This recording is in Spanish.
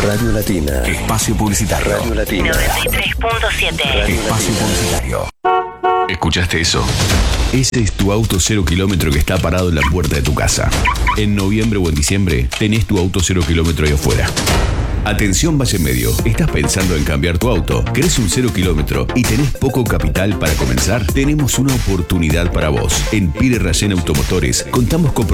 Radio Latina. Espacio publicitario. Radio Latina. 93.7. Espacio publicitario. ¿Escuchaste eso? Ese es tu auto 0 kilómetro que está parado en la puerta de tu casa. En noviembre o en diciembre tenés tu auto 0 kilómetro ahí afuera. Atención Valle Medio, ¿estás pensando en cambiar tu auto? ¿Querés un 0 kilómetro y tenés poco capital para comenzar? Tenemos una oportunidad para vos. En Pire Rayén Automotores contamos con